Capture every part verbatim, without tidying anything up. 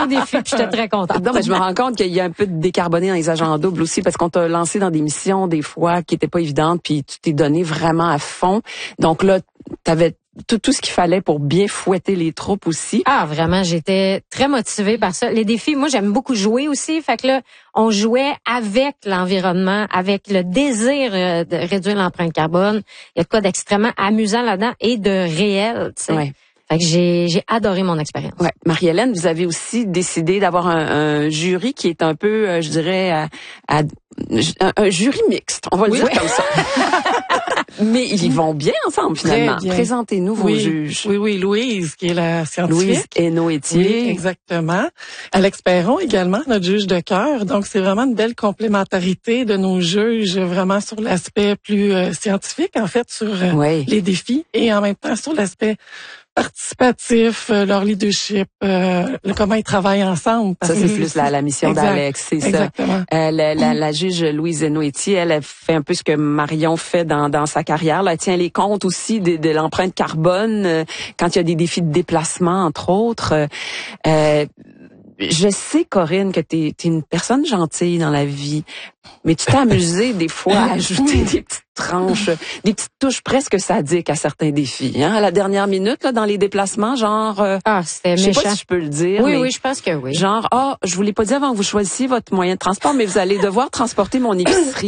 au défi, puis j'étais très contente. Non, mais je me rends compte qu'il y a un peu de décarboné dans les agents doubles aussi, parce qu'on t'a lancé dans des missions, des fois, qui étaient pas évidentes, puis tu t'es donné vraiment à fond. Donc là, t'avais tout, tout ce qu'il fallait pour bien fouetter les troupes aussi. Ah, vraiment, j'étais très motivée par ça. Les défis, moi, j'aime beaucoup jouer aussi. Fait que là, on jouait avec l'environnement, avec le désir euh, de réduire l'empreinte carbone. Il y a de quoi d'extrêmement amusant là-dedans et de réel, tu sais. Ouais. Fait que j'ai, j'ai adoré mon expérience. Ouais. Marie-Hélène, vous avez aussi décidé d'avoir un, un jury qui est un peu, euh, je dirais, à, à, un, un jury mixte. On va le oui, dire oui. comme ça. Mais ils vont bien ensemble, finalement. Bien. Présentez-nous vos oui, juges. Oui, oui, Louise, qui est la scientifique. Louise Hénaud-Étier. Oui, exactement. Alex Perron également, notre juge de cœur. Donc, c'est vraiment une belle complémentarité de nos juges, vraiment sur l'aspect plus euh, scientifique, en fait, sur euh, oui. les défis, et en même temps sur l'aspect participatif, euh, leur leadership, euh, le, comment ils travaillent ensemble. Ça, c'est plus la, la mission exact, d'Alex, c'est exactement. ça. Euh, la, la, la juge Louise Hénaud-Étier, elle, elle fait un peu ce que Marion fait dans, dans sa carrière. Là, elle tient les comptes aussi de, de l'empreinte carbone euh, quand il y a des défis de déplacement, entre autres. Euh, je sais, Corinne, que t'es, t'es une personne gentille dans la vie, mais tu t'es amusée des fois à ajouter des petites tranches, des petites touches presque sadiques à certains défis. Hein? À la dernière minute, là, dans les déplacements, genre... Euh, ah, c'était je sais méchant. pas si je peux le dire. Oui, mais oui, je pense que oui. Genre, ah, oh, je vous l'ai pas dit avant que vous choisissiez votre moyen de transport, mais vous allez devoir transporter mon épicerie.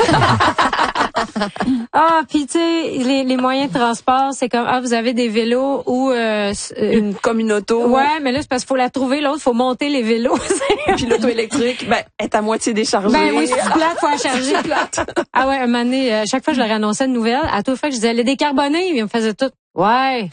Ah, puis tu sais, les, les moyens de transport, c'est comme, ah, vous avez des vélos ou... Euh, une communauto. Ouais, mais là, c'est parce qu'il faut la trouver, l'autre, faut monter les vélos. Puis l'auto électrique, ben, est à moitié déchargée. Ben oui, c'est plate, faut la charger. Plate. Ah ouais, un moment donné, à chaque fois que je leur annonçais une nouvelle, à toute fois que je disais, elle est décarbonée, ils me faisaient tout. Ouais.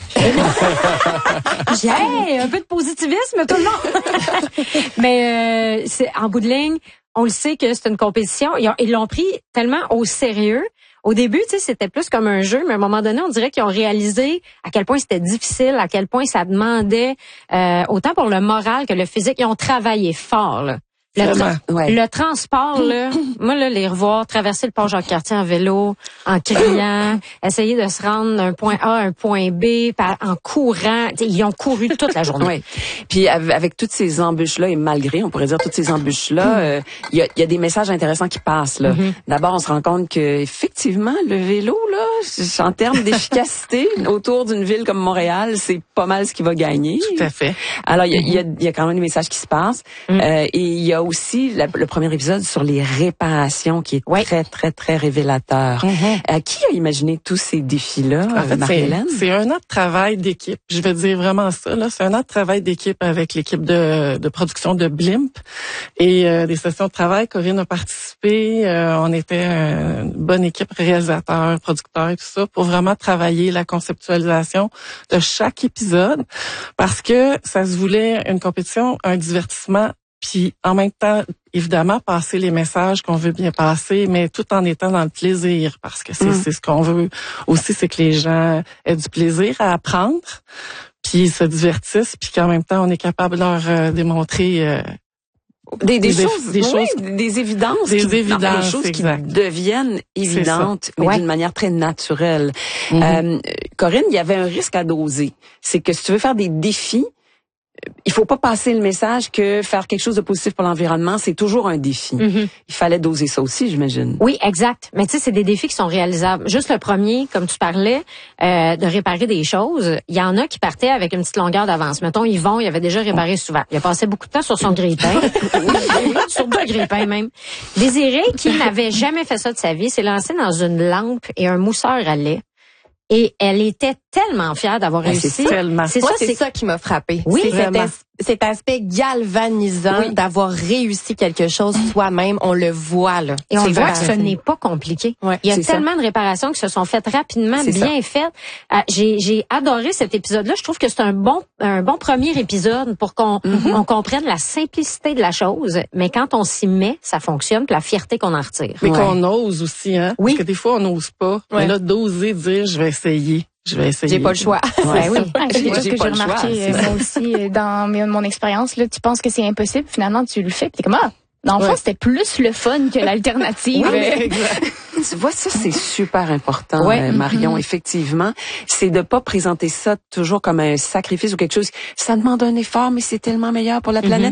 J'ai hey, un peu de positivisme, tout le monde. Mais euh, c'est en bout de ligne, on le sait que c'est une compétition. Ils, ont, ils l'ont pris tellement au sérieux. Au début, tu sais, c'était plus comme un jeu, mais à un moment donné, on dirait qu'ils ont réalisé à quel point c'était difficile, à quel point ça demandait euh, autant pour le moral que le physique. Ils ont travaillé fort, là. Le, tra- ouais. le transport, là, moi, là, les revoir, traverser le pont Jacques-Cartier en vélo, en criant, essayer de se rendre d'un point A à un point B, par, en courant. T'sais, ils ont couru toute la journée. Ouais. Puis avec toutes ces embûches-là, et malgré, on pourrait dire toutes ces embûches-là, il euh, y, a, y a des messages intéressants qui passent. Là. Mm-hmm. D'abord, on se rend compte que effectivement, le vélo, là, en termes d'efficacité, autour d'une ville comme Montréal, c'est pas mal ce qui va gagner. Tout à fait. Alors, il y a, mm-hmm. y, a, y a quand même des messages qui se passent. Mm-hmm. Euh, et il y a aussi la, le premier épisode sur les réparations qui est ouais. très, très, très révélateur. Mm-hmm. Euh, qui a imaginé tous ces défis-là, en fait, Marie-Hélène? C'est, c'est un an de travail d'équipe. Je vais dire vraiment ça. Là, c'est un an de travail d'équipe avec l'équipe de, de production de Blimp et euh, des sessions de travail. Corinne a participé. Euh, on était une bonne équipe réalisateur, producteur et tout ça pour vraiment travailler la conceptualisation de chaque épisode parce que ça se voulait une compétition, un divertissement. Puis en même temps, évidemment, passer les messages qu'on veut bien passer, mais tout en étant dans le plaisir, parce que c'est, mmh. c'est ce qu'on veut aussi, c'est que les gens aient du plaisir à apprendre, puis se divertissent, puis qu'en même temps, on est capable de leur euh, démontrer euh, des, des, des choses, des, oui, choses, des évidences, des qui, évidences, non, des choses exact. qui deviennent évidentes, mais ouais. d'une manière très naturelle. Mmh. Euh, Corinne, il y avait un risque à doser, c'est que si tu veux faire des défis, il faut pas passer le message que faire quelque chose de positif pour l'environnement, c'est toujours un défi. Mm-hmm. Il fallait doser ça aussi, j'imagine. Oui, exact. Mais tu sais, c'est des défis qui sont réalisables. Juste le premier, comme tu parlais, euh, de réparer des choses. Il y en a qui partaient avec une petite longueur d'avance. Mettons, Yvon, il avait déjà réparé souvent. Il a passé beaucoup de temps sur son grille-pain. Sur deux grille-pains même. Désiré, qui n'avait jamais fait ça de sa vie, s'est lancé dans une lampe et un mousseur à lait. Et elle était tellement fière d'avoir réussi. C'est tellement. C'est Moi, ça, c'est ça qui m'a frappée. Oui, c'est vraiment. Cet aspect galvanisant oui. d'avoir réussi quelque chose soi-même, on le voit là. Et on c'est voit que ce n'est pas compliqué. Ouais, il y a tellement ça. de réparations qui se sont faites rapidement, c'est bien ça. faites. Euh, j'ai, j'ai adoré cet épisode-là. Je trouve que c'est un bon, un bon premier épisode pour qu'on mm-hmm. on comprenne la simplicité de la chose. Mais quand on s'y met, ça fonctionne. Puis la fierté qu'on en retire. Mais ouais. qu'on ose aussi, hein. Oui. Parce que des fois on n'ose pas. Ouais. Mais là, d'oser dire, je vais essayer. Je vais essayer. J'ai pas le choix. Ouais, oui. C'est quelque chose que j'ai remarqué moi aussi dans mon expérience. Là, tu penses que c'est impossible, finalement tu le fais, puis t'es comme ah. Dans le fond, ouais. c'était plus le fun que l'alternative. Oui, exact. Tu vois, ça, c'est super important, ouais. euh, Marion, mm-hmm. effectivement. C'est de pas présenter ça toujours comme un sacrifice ou quelque chose. Ça demande un effort, mais c'est tellement meilleur pour la planète. Mm-hmm.